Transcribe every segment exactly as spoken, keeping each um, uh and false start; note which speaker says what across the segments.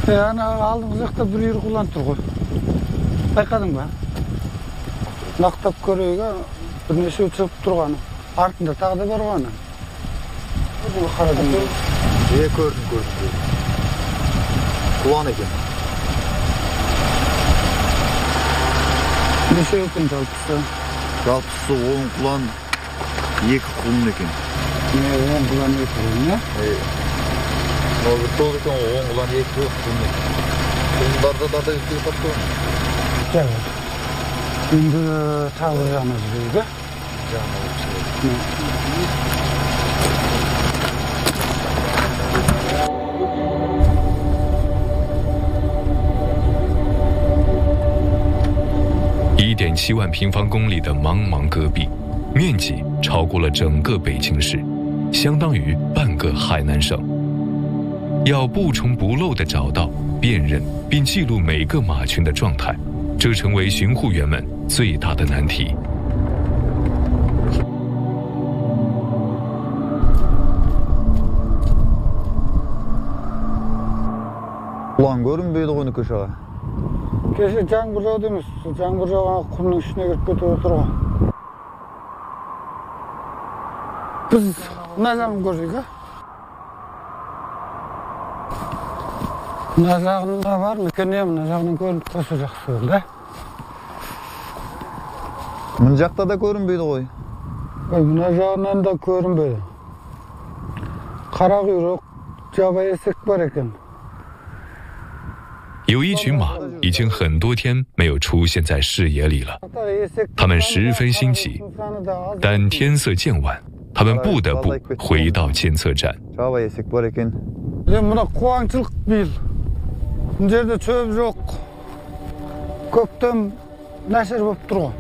Speaker 1: Ана алдыңғы жақта бір үйір құлан тұр ғой. Байқадың ба? Нақтап көрейік, бірнеше шығып тұрғаны. Артында тағы да бар ғана. Қарадың ба?
Speaker 2: Е, көрдім, көрдім. Құлан екен.
Speaker 1: Неше екен жалпысы?
Speaker 2: Жалпысы он құлан, екі құлын екен.
Speaker 1: Не, он құлан екі құлын, не?
Speaker 2: Ол бір тоз екен, он құлан екі құлын екен. Құлындарда да да өтпей тапты ғой.
Speaker 1: Жауап. Енді тағы жағына жүрейді.
Speaker 2: Жағына
Speaker 3: 一点七万平方公里的茫茫戈壁，面积超过了整个北京市，相当于半个海南省。要不重不漏地找到、辨认并记录每个马群的状态，这成为巡护员们最大的难题。
Speaker 2: Құлан көрінбейді ғой Нүкеш аға.
Speaker 1: Кеше жаңбыр жауды емес, жаңбыр жауған құмның ішіне кіріп кетіп отыр ғой. Біз мына жағын көрейік, а? Мына жағында бар ма екен, мына жағынан көрініп қалса жақсы болды, а?
Speaker 2: Мына жақта да көрінбейді ғой.
Speaker 1: Мына жағынан да көрінбейді. Қара құйрық, жабайы есек бар екен.
Speaker 3: 有一群马已经很多天没有出现在视野里了，它们十分心急，但天色渐晚，他们不得不回到监测站。
Speaker 1: Мына қуаңшылық бейіл. Мына жерде шөп жоқ. Көктем нашар болып тұр ғой.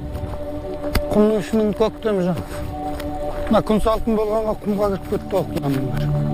Speaker 1: Құмның ішінің көктемі жоқ. Мына күн салқын болғанға құмға кіріп кетті ғой.